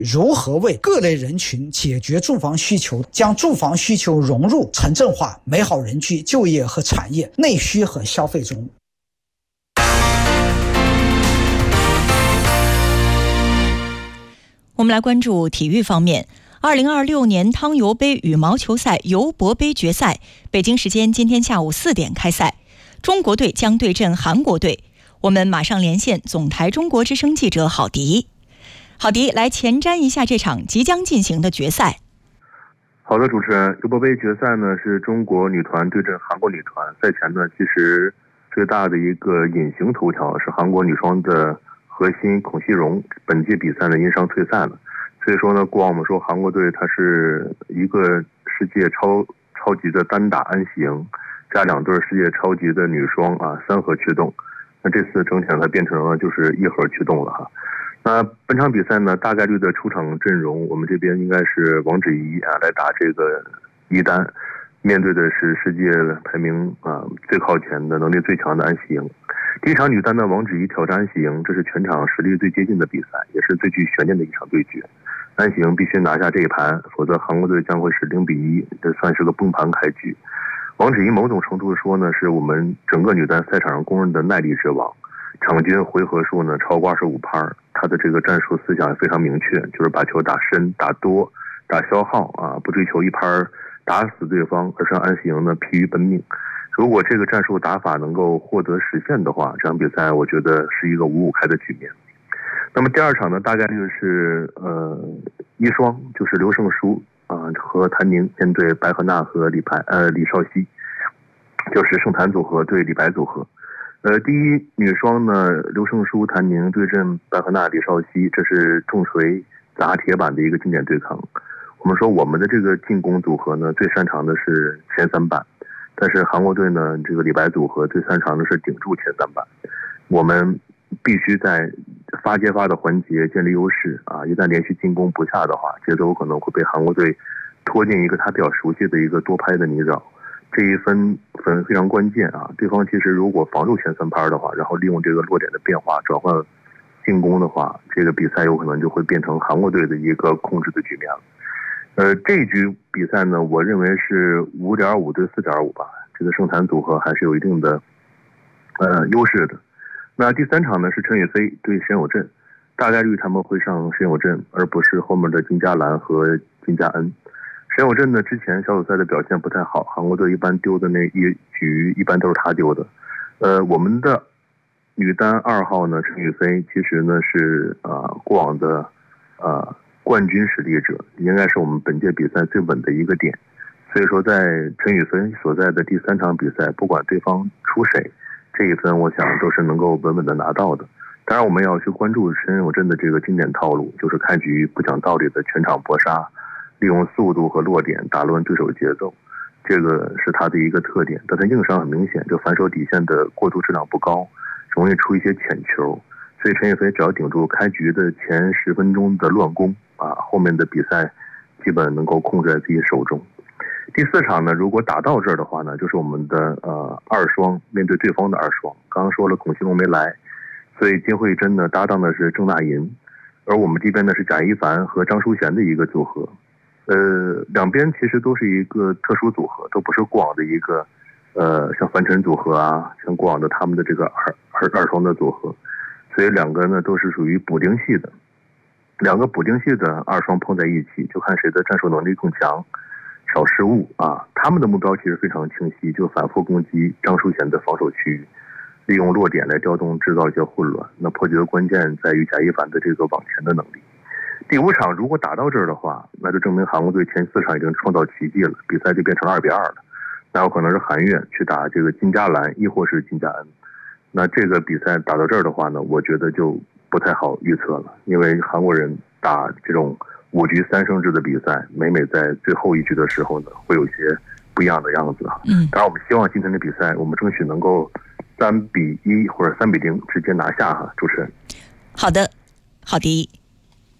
如何为各类人群解决住房需求，将住房需求融入城镇化、美好人居、就业和产业、内需和消费中。 我们来关注体育方面。2026年汤尤杯羽毛球赛尤伯杯决赛，北京时间今天下午4点开赛，中国队将对阵韩国队。我们马上连线总台中国之声记者郝迪。郝迪，来前瞻一下这场即将进行的决赛。 好的，主持人，尤伯杯决赛呢是中国女团对阵韩国女团。赛前呢，其实最大的一个隐形头条是韩国女双的核心孔熙荣本届比赛呢因伤退赛了。所以说呢，过往我们说韩国队它是一个世界超级的单打安喜莹加2对世界超级的女双3核驱动。那这次整体上它变成了就是1核驱动了哈。那本场比赛呢，大概率的出场阵容，我们这边应该是王芷怡来打这个一单，面对的是世界排名最靠前的、能力最强的安喜莹。第一场女单的王芷怡挑战安喜莹，这是全场实力最接近的比赛，也是最具悬念的一场对决。安喜莹必须拿下这一盘，否则韩国队将会是0-1，这算是个崩盘开局。王芷怡某种程度说呢，是我们整个女单赛场上公认的耐力之王，场均回合数呢超过25拍，她的这个战术思想也非常明确，就是把球打深、打多、打消耗不追求一拍打死对方，而是让安喜莹呢疲于奔命。如果这个战术打法能够获得实现的话，这场比赛我觉得是一个5-5开的局面。那么第二场呢，大概率是一双，就是刘胜书和谭宁面对白河娜和李绍熙，就是盛谭组合对李白组合。第一女双呢，刘胜书、谭宁对阵白河娜、李绍熙，这是重锤砸铁板的一个经典对抗。我们说我们的这个进攻组合呢，最擅长的是前3板，但是韩国队呢，这个李白组合最擅长的是顶住前3板。我们必须在发接发的环节建立优势一旦连续进攻不下的话，节奏可能会被韩国队拖进一个他比较熟悉的一个多拍的泥沼。这一分非常关键对方其实如果防住前3拍的话，然后利用这个落点的变化转换进攻的话，这个比赛有可能就会变成韩国队的一个控制的局面了。这一局比赛呢，我认为是5.5对4.5吧，这个盛谭组合还是有一定的优势的。那第3场呢是陈雨菲对申有振，大概率他们会上申有振，而不是后面的金佳兰和金佳恩。申有振呢之前小组赛的表现不太好，韩国队一般丢的那一局一般都是他丢的。我们的女单2号呢陈雨菲其实呢是过往的冠军实力者，应该是我们本届比赛最稳的一个点。所以说在陈雨菲所在的第3场比赛，不管对方出谁，这一分我想都是能够稳稳的拿到的。当然我们要去关注申有振的这个经典套路，就是开局不讲道理的全场搏杀，利用速度和落点打乱对手节奏，这个是他的一个特点。但他硬伤很明显，就反手底线的过渡质量不高，容易出一些浅球。所以陈雨菲只要顶住开局的前10分钟的乱攻后面的比赛基本能够控制在自己手中。第4场呢，如果打到这儿的话呢，就是我们的2双面对对方的2双。刚刚说了孔熙龙没来，所以金惠珍呢搭档的是郑娜银，而我们这边呢是贾一凡和张淑娴的一个组合。两边其实都是一个特殊组合，都不是过往的一个像樊晨组合像过往的他们的这个二双的组合，所以两个呢都是属于补丁系的。2个补丁系的2双碰在一起，就看谁的战术能力更强，少失误他们的目标其实非常清晰，就反复攻击张淑娴的防守区域，利用落点来调动制造一些混乱。那破局的关键在于贾一凡的这个往前的能力。第5场如果打到这儿的话，那就证明韩国队前4场已经创造奇迹了，比赛就变成2-2了。那有可能是韩越去打这个金佳兰，亦或是金佳恩。那这个比赛打到这儿的话呢，我觉得就不太好预测了，因为韩国人打这种5局3胜制的比赛，每在最后一局的时候呢，会有些不一样的样子当然我们希望今天的比赛我们争取能够3-1或者3-0直接拿下主持人。 好的，郝迪。